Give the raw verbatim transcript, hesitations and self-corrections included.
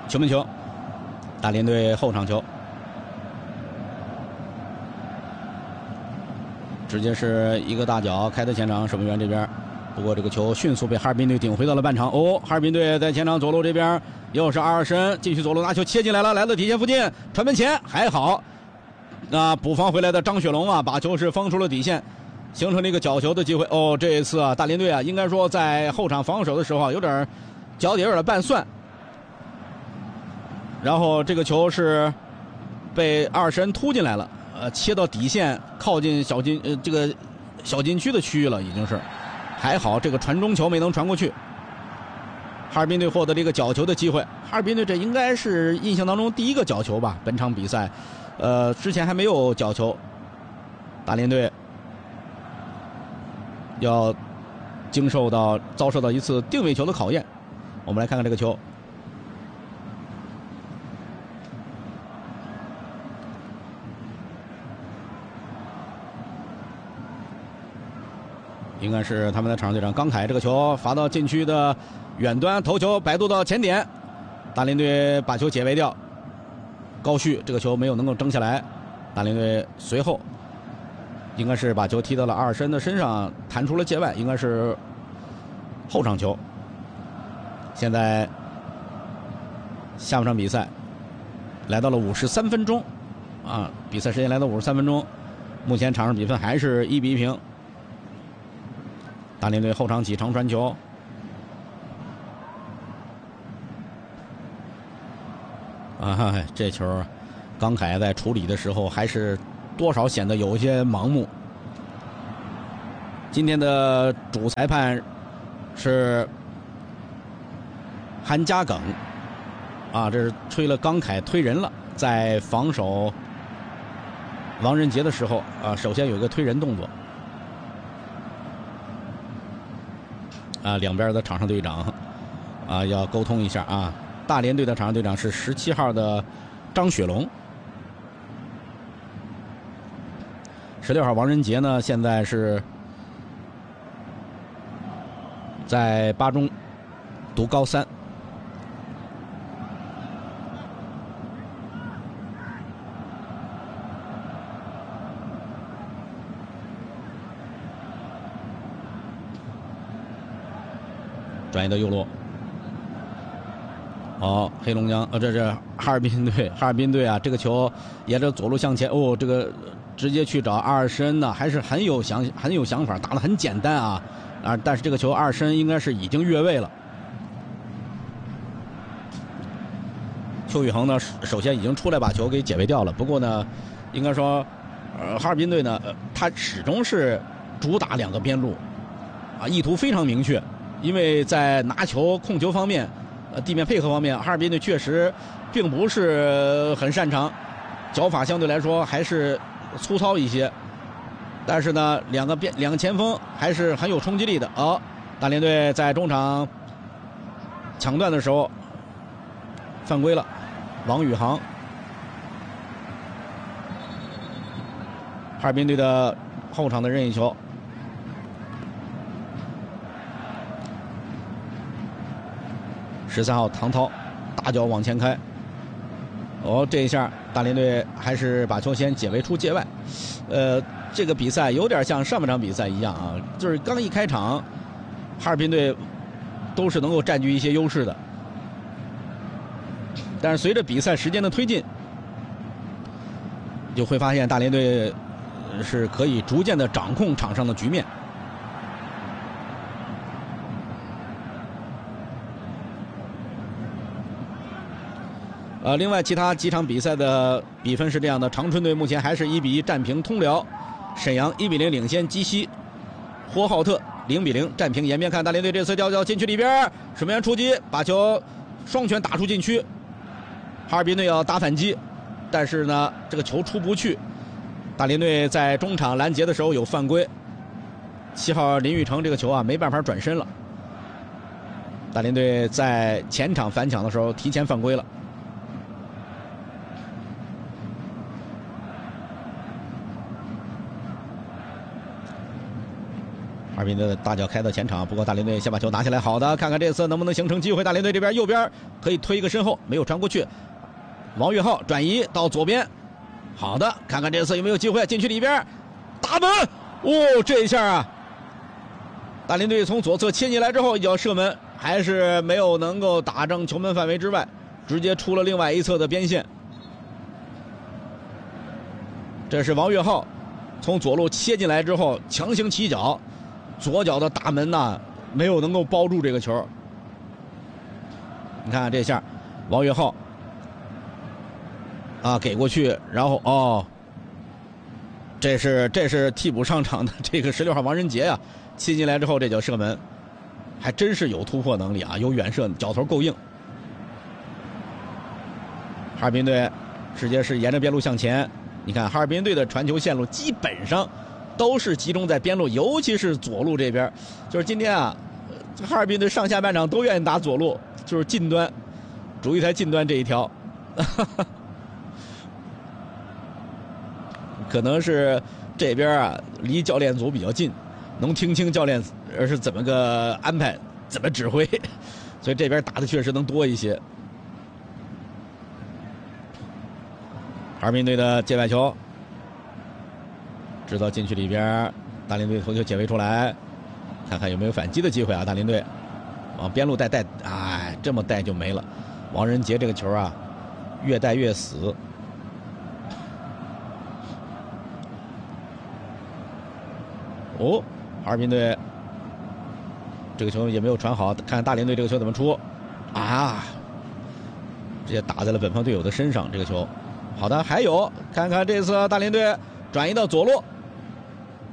球门球，大连队后场球，直接是一个大脚开在前场守门员这边。不过这个球迅速被哈尔滨队顶回到了半场。哦，哈尔滨队在前场左路这边，又是阿尔申继续左路拿球切进来了，来到底线附近传门前，还好，那补防回来的张雪龙啊，把球是封出了底线，形成了一个角球的机会。哦，这一次啊，大连队啊，应该说在后场防守的时候啊，有点脚底有点拌蒜，然后这个球是被阿尔申突进来了，呃，切到底线靠近小禁呃这个小禁区的区域了，已经是。还好这个传中球没能传过去，哈尔滨队获得了一个角球的机会。哈尔滨队这应该是印象当中第一个角球吧，本场比赛，呃，之前还没有角球。大连队要经受到遭受到一次定位球的考验。我们来看看这个球，应该是他们的场上队长刚凯，这个球罚到禁区的远端，头球摆渡到前点，大连队把球解围掉。高旭这个球没有能够争下来，大连队随后应该是把球踢到了阿尔申的身上，弹出了界外，应该是后场球。现在下半场比赛来到了五十三分钟啊，比赛时间来到五十三分钟，目前场上比分还是一比一平。大连队后场起长传球，啊，这球刚凯在处理的时候还是多少显得有一些盲目。今天的主裁判是韩家耿，啊，这是吹了刚凯推人了，在防守王仁杰的时候啊，首先有一个推人动作。啊，两边的场上队长啊要沟通一下啊。大连队的场上队长是十七号的张雪龙，十六号王仁杰呢，现在是在八中读高三。转移到右路，哦，黑龙江呃，这是哈尔滨队，哈尔滨队啊，这个球沿着左路向前，哦，这个直接去找阿尔申呢，还是很有想很有想法，打得很简单啊啊！但是这个球阿尔申应该是已经越位了。邱宇恒呢，首先已经出来把球给解围掉了，不过呢，应该说，呃，哈尔滨队呢，呃，他始终是主打两个边路，啊，意图非常明确。因为在拿球控球方面，呃，地面配合方面，哈尔滨队确实并不是很擅长，脚法相对来说还是粗糙一些。但是呢，两个边两个前锋还是很有冲击力的。哦，大连队在中场抢断的时候犯规了，王宇航。哈尔滨队的后场的任意球。十三号唐涛大脚往前开，哦，这一下大连队还是把球先解围出界外。呃，这个比赛有点像上半场比赛一样啊，就是刚一开场，哈尔滨队都是能够占据一些优势的，但是随着比赛时间的推进，就会发现大连队是可以逐渐的掌控场上的局面。呃，另外其他几场比赛的比分是这样的：长春队目前还是一比一战平通辽，沈阳一比零领先鸡西，呼和浩特零比零战平延边。看大连队这次掉到禁区里边，守门员出击，把球双拳打出禁区。哈尔滨队要打反击，但是呢，这个球出不去。大连队在中场拦截的时候有犯规，七号林玉成这个球啊没办法转身了。大连队在前场反抢的时候提前犯规了。哈尔哈尔滨队的大脚开到前场，不过大连队先把球拿下来。好的，看看这次能不能形成机会。大连队这边右边可以推一个身后，没有传过去。王岳浩转移到左边，好的，看看这次有没有机会禁区里边打门。哦，这一下啊，大连队从左侧切进来之后，一脚射门，还是没有能够打正球门范围之外，直接出了另外一侧的边线。这是王岳浩从左路切进来之后强行起脚，左脚的大门呐没有能够包住这个球。你看这下王岳浩啊给过去，然后哦，这是这是替补上场的这个十六号王仁杰啊，切进来之后这脚射门，还真是有突破能力啊，有远射，脚头够硬。哈尔滨队直接是沿着边路向前。你看哈尔滨队的传球线路基本上都是集中在边路，尤其是左路这边。就是今天啊，哈尔滨队上下半场都愿意打左路，就是近端，主一台近端这一条。可能是这边啊离教练组比较近，能听清教练是怎么个安排，怎么指挥，所以这边打的确实能多一些。哈尔滨队的界外球制造禁区里边，大连队头球解围出来，看看有没有反击的机会啊。大连队往边路带带，哎，这么带就没了。王仁杰这个球啊，越带越死。哦，哈尔滨队这个球也没有传好，看看大连队这个球怎么出啊，直接打在了本方队友的身上。这个球好的，还有看看这次大连队转移到左路，